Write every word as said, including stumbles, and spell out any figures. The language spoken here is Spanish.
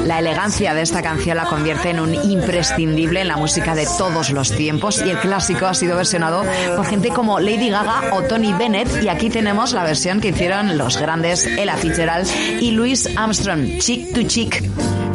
La elegancia de esta canción la convierte en un imprescindible en la música de todos los tiempos y el clásico ha sido versionado por gente como Lady Gaga o Tony Bennett, y aquí tenemos la versión que hicieron los grandes Ella Fitzgerald y Louis Armstrong, Cheek to Cheek.